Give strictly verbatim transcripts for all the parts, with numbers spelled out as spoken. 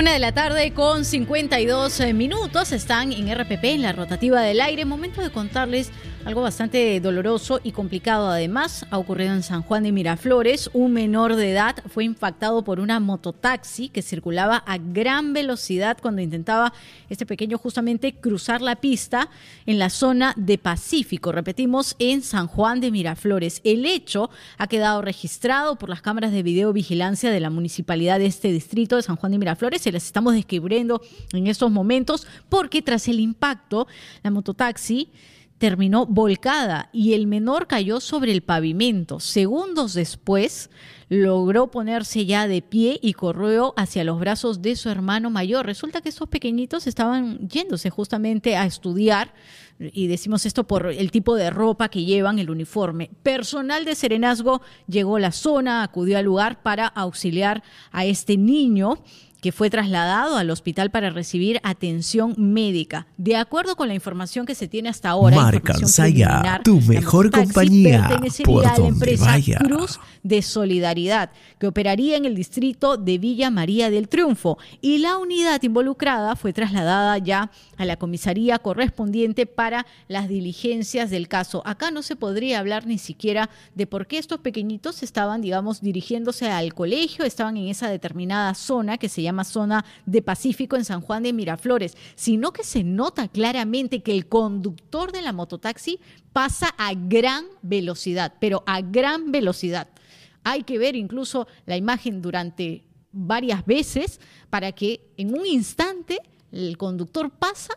Una de la tarde con cincuenta y dos minutos, están en R P P, en la rotativa del aire. Momento de contarles algo bastante doloroso y complicado. Además, ha ocurrido en San Juan de Miraflores. Un menor de edad fue impactado por una mototaxi que circulaba a gran velocidad cuando intentaba este pequeño justamente cruzar la pista en la zona de Pacífico. Repetimos, en San Juan de Miraflores. El hecho ha quedado registrado por las cámaras de videovigilancia de la municipalidad de este distrito de San Juan de Miraflores. Se las estamos describiendo en estos momentos porque tras el impacto, la mototaxi terminó volcada y el menor cayó sobre el pavimento. Segundos después, logró ponerse ya de pie y corrió hacia los brazos de su hermano mayor. Resulta que estos pequeñitos estaban yéndose justamente a estudiar, y decimos esto por el tipo de ropa que llevan, el uniforme. Personal de Serenazgo llegó a la zona, acudió al lugar para auxiliar a este niño, que fue trasladado al hospital para recibir atención médica. De acuerdo con la información que se tiene hasta ahora, Marca Saya, tu mejor compañía por a la donde empresa vaya. Cruz de Solidaridad, que operaría en el distrito de Villa María del Triunfo, y la unidad involucrada fue trasladada ya a la comisaría correspondiente para las diligencias del caso. Acá no se podría hablar ni siquiera de por qué estos pequeñitos estaban, digamos, dirigiéndose al colegio, estaban en esa determinada zona que se llama zona de Pacífico en San Juan de Miraflores, sino que se nota claramente que el conductor de la mototaxi pasa a gran velocidad, pero a gran velocidad. Hay que ver incluso la imagen durante varias veces para que en un instante el conductor pasa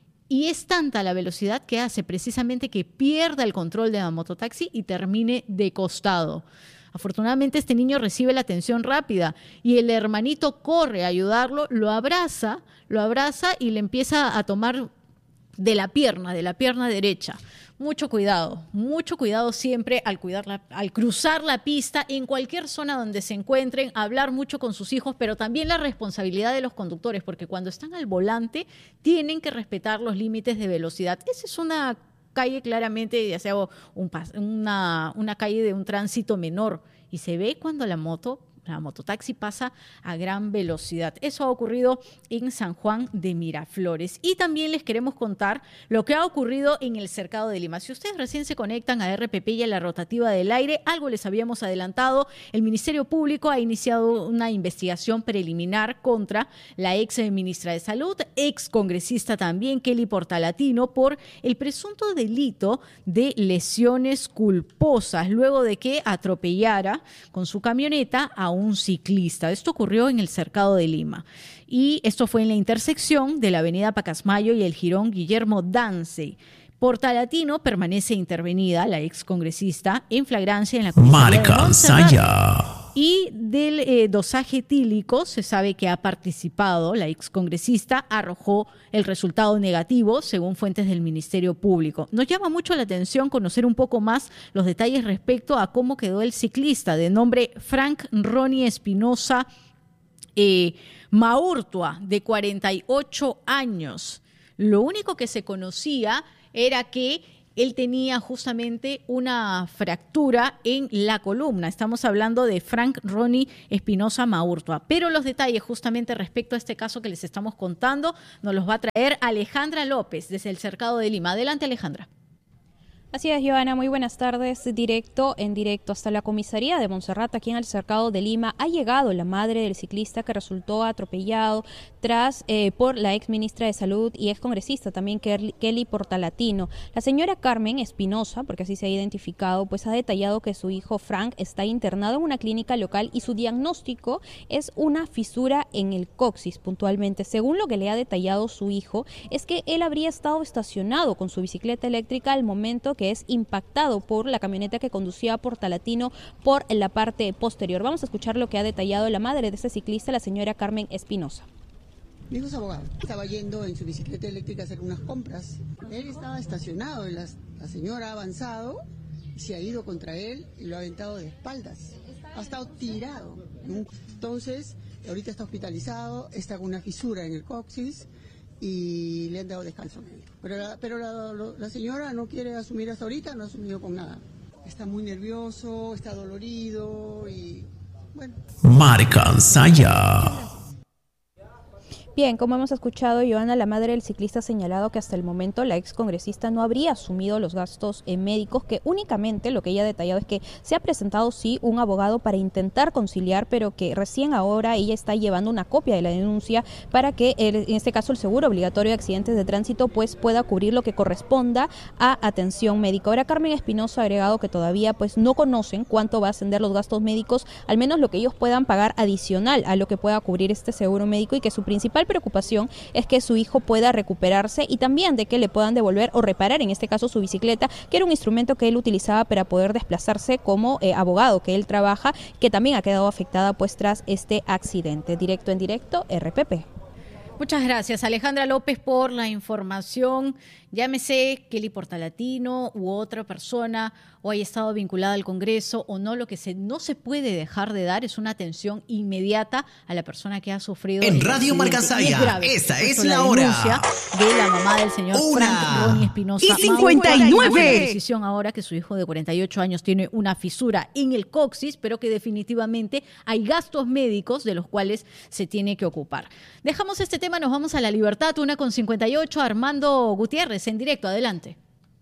y es tanta la velocidad que hace precisamente que pierda el control de la mototaxi y termine de costado. Afortunadamente este niño recibe la atención rápida y el hermanito corre a ayudarlo, lo abraza, lo abraza y le empieza a tomar de la pierna, de la pierna derecha. Mucho cuidado, mucho cuidado siempre al, cuidar la, al cruzar la pista en cualquier zona donde se encuentren, hablar mucho con sus hijos, pero también la responsabilidad de los conductores, porque cuando están al volante tienen que respetar los límites de velocidad. Esa es una calle claramente, ya sea un, una, una calle de un tránsito menor, y se ve cuando la moto, la mototaxi pasa a gran velocidad. Eso ha ocurrido en San Juan de Miraflores. Y también les queremos contar lo que ha ocurrido en el Cercado de Lima. Si ustedes recién se conectan a R P P y a la rotativa del aire, algo les habíamos adelantado. El Ministerio Público ha iniciado una investigación preliminar contra la ex ministra de Salud, ex congresista también, Kelly Portalatino, por el presunto delito de lesiones culposas, luego de que atropellara con su camioneta a un ciclista. Esto ocurrió en el Cercado de Lima y esto fue en la intersección de la avenida Pacasmayo y el jirón Guillermo Dance. Portalatino permanece intervenida, la ex congresista, en flagrancia en la comisaría de Montserrat. Y del eh, dosaje etílico se sabe que ha participado, la excongresista arrojó el resultado negativo según fuentes del Ministerio Público. Nos llama mucho la atención conocer un poco más los detalles respecto a cómo quedó el ciclista de nombre Frank Ronnie Espinosa eh, Maurtua, de cuarenta y ocho años. Lo único que se conocía era que él tenía justamente una fractura en la columna. Estamos hablando de Frank Ronnie Espinosa Maurtua. Pero los detalles justamente respecto a este caso que les estamos contando nos los va a traer Alejandra López desde el Cercado de Lima. Adelante, Alejandra. Así es, Joana, muy buenas tardes. Directo, en directo hasta la comisaría de Montserrat, aquí en el Cercado de Lima, ha llegado la madre del ciclista que resultó atropellado tras eh, por la ex ministra de Salud y ex congresista también, Kelly Portalatino. La señora Carmen Espinosa, porque así se ha identificado, pues ha detallado que su hijo Frank está internado en una clínica local y su diagnóstico es una fisura en el coxis puntualmente. Según lo que le ha detallado su hijo, es que él habría estado estacionado con su bicicleta eléctrica al momento que que es impactado por la camioneta que conducía a Portalatino por la parte posterior. Vamos a escuchar lo que ha detallado la madre de este ciclista, la señora Carmen Espinosa. Mi hijo es abogado, estaba yendo en su bicicleta eléctrica a hacer unas compras. Él estaba estacionado y la, la señora ha avanzado, se ha ido contra él y lo ha aventado de espaldas. Ha estado tirado. Entonces, ahorita está hospitalizado, está con una fisura en el coxis y le han dado descanso médico. Pero, la, pero la, la, la señora no quiere asumir hasta ahorita, no ha asumido con nada. Está muy nervioso, está dolorido y bueno. Marca Saya. Bien, como hemos escuchado, Joana, la madre del ciclista ha señalado que hasta el momento la excongresista no habría asumido los gastos eh, médicos, que únicamente lo que ella ha detallado es que se ha presentado sí un abogado para intentar conciliar, pero que recién ahora ella está llevando una copia de la denuncia para que el, en este caso el seguro obligatorio de accidentes de tránsito pues pueda cubrir lo que corresponda a atención médica. Ahora Carmen Espinosa ha agregado que todavía pues no conocen cuánto va a ascender los gastos médicos, al menos lo que ellos puedan pagar adicional a lo que pueda cubrir este seguro médico, y que su principal preocupación es que su hijo pueda recuperarse y también de que le puedan devolver o reparar, en este caso su bicicleta, que era un instrumento que él utilizaba para poder desplazarse como eh, abogado que él trabaja, que también ha quedado afectada pues tras este accidente. Directo en directo, R P P. Muchas gracias, Alejandra López, por la información. Llámese Kelly Portalatino u otra persona o haya estado vinculada al Congreso o no, lo que se, no se puede dejar de dar es una atención inmediata a la persona que ha sufrido. En Radio Marcasaya, esta es la hora de la mamá del señor Una Frank Ronnie Espinosa. y cincuenta y nueve. La decisión ahora que su hijo de cuarenta y ocho años tiene una fisura en el coxis, pero que definitivamente hay gastos médicos de los cuales se tiene que ocupar. Dejamos este tema, nos vamos a La Libertad, una con cincuenta y ocho. Armando Gutiérrez, en directo, adelante.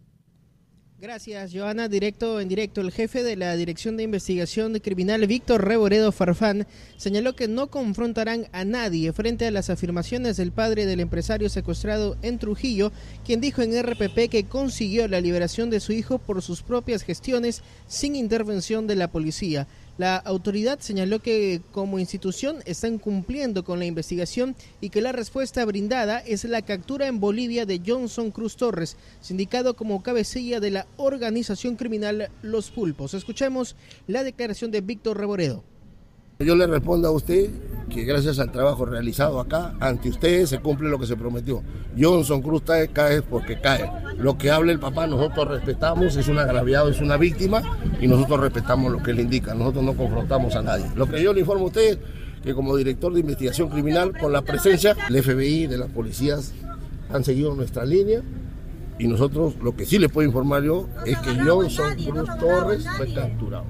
Gracias, Joana. Directo en directo. El jefe de la Dirección de Investigación Criminal, Víctor Reboredo Farfán, señaló que no confrontarán a nadie frente a las afirmaciones del padre del empresario secuestrado en Trujillo, quien dijo en R P P que consiguió la liberación de su hijo por sus propias gestiones sin intervención de la policía. La autoridad señaló que como institución están cumpliendo con la investigación y que la respuesta brindada es la captura en Bolivia de Johnson Cruz Torres, sindicado como cabecilla de la organización criminal Los Pulpos. Escuchemos la declaración de Víctor Reboredo. Yo le respondo a usted que gracias al trabajo realizado acá, ante ustedes se cumple lo que se prometió. Johnson Cruz cae, cae porque cae. Lo que hable el papá nosotros respetamos, es un agraviado, es una víctima y nosotros respetamos lo que él indica, nosotros no confrontamos a nadie. Lo que yo le informo a usted que como director de investigación criminal, con la presencia del F B I, de las policías, han seguido nuestra línea y nosotros lo que sí les puedo informar yo es que Johnson Cruz Torres fue capturado.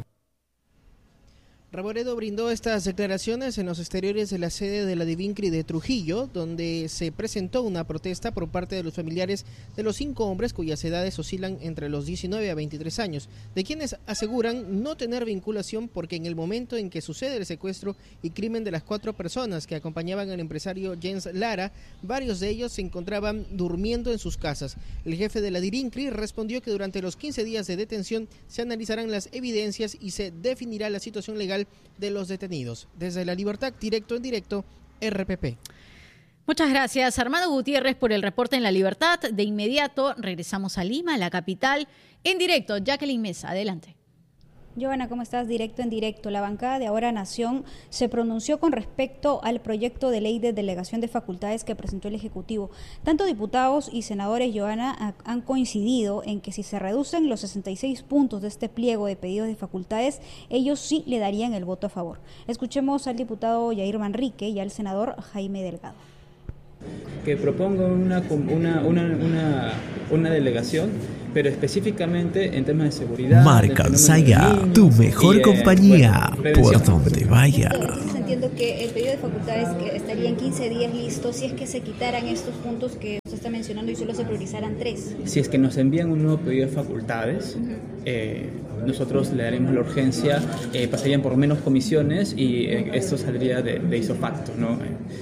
Reboredo brindó estas declaraciones en los exteriores de la sede de la Divincri de Trujillo, donde se presentó una protesta por parte de los familiares de los cinco hombres cuyas edades oscilan entre los diecinueve a veintitrés años, de quienes aseguran no tener vinculación porque en el momento en que sucede el secuestro y crimen de las cuatro personas que acompañaban al empresario Jens Lara, varios de ellos se encontraban durmiendo en sus casas. El jefe de la Divincri respondió que durante los quince días de detención se analizarán las evidencias y se definirá la situación legal de los detenidos. Desde La Libertad, directo en directo, R P P. Muchas gracias, Armando Gutiérrez, por el reporte en La Libertad. De inmediato regresamos a Lima, la capital. En directo, Jacqueline Mesa, adelante. Joana, ¿cómo estás? Directo en directo. La bancada de Ahora Nación se pronunció con respecto al proyecto de ley de delegación de facultades que presentó el Ejecutivo. Tanto diputados y senadores, Joana, han coincidido en que si se reducen los sesenta y seis puntos de este pliego de pedidos de facultades, ellos sí le darían el voto a favor. Escuchemos al diputado Yair Manrique y al senador Jaime Delgado. Que proponga una, una, una, una, una delegación, pero específicamente en temas de seguridad. Marcasaya, tu mejor y, compañía, eh, bueno, por donde vayas. Entonces entiendo que el pedido de facultades que estaría en quince días listo si es que se quitaran estos puntos que se está mencionando y solo se priorizaran tres. Si es que nos envían un nuevo pedido de facultades, uh-huh. eh, nosotros le daremos la urgencia, eh, pasarían por menos comisiones y eh, esto saldría de, de ipso facto, ¿no?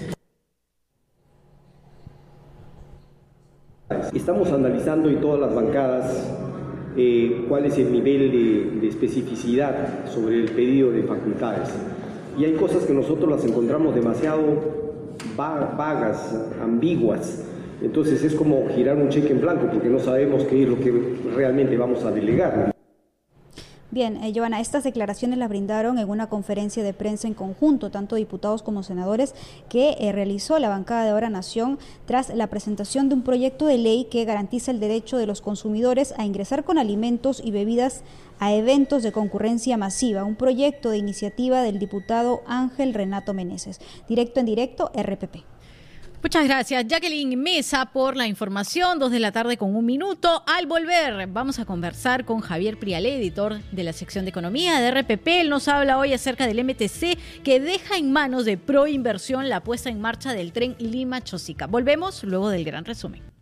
Estamos analizando en todas las bancadas eh, cuál es el nivel de, de especificidad sobre el pedido de facultades. Y hay cosas que nosotros las encontramos demasiado vagas, ambiguas. Entonces es como girar un cheque en blanco porque no sabemos qué es lo que realmente vamos a delegar. Bien, eh, Joana, estas declaraciones las brindaron en una conferencia de prensa en conjunto, tanto diputados como senadores, que eh, realizó la bancada de Ahora Nación tras la presentación de un proyecto de ley que garantiza el derecho de los consumidores a ingresar con alimentos y bebidas a eventos de concurrencia masiva, un proyecto de iniciativa del diputado Ángel Renato Meneses. Directo en directo, R P P. Muchas gracias, Jacqueline Mesa, por la información. Dos de la tarde con un minuto. Al volver, vamos a conversar con Javier Prialé, editor de la sección de Economía de R P P. Él nos habla hoy acerca del M T C, que deja en manos de Proinversión la puesta en marcha del tren Lima-Chosica. Volvemos luego del gran resumen.